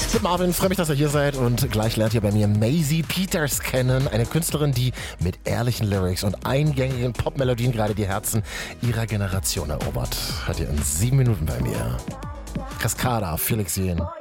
Mit Marvin, freue mich, dass ihr hier seid und gleich lernt ihr bei mir Maisie Peters kennen, eine Künstlerin, die mit ehrlichen Lyrics und eingängigen Popmelodien gerade die Herzen ihrer Generation erobert. Hört ihr in 7 Minuten bei mir. Cascada, Felix Jähn.